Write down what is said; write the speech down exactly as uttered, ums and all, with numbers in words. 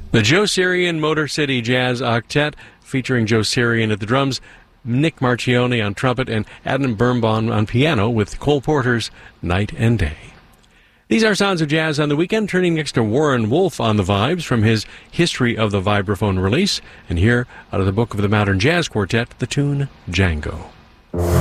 The Joe Sirian Motor City Jazz Octet, featuring Joe Sirian at the drums, Nick Marchione on trumpet, and Adam Birnbaum on piano, with Cole Porter's Night and Day. These are Sounds of Jazz on the Weekend, turning next to Warren Wolf on the vibes from his History of the Vibraphone release, and here, out of the Book of the Modern Jazz Quartet, the tune Django.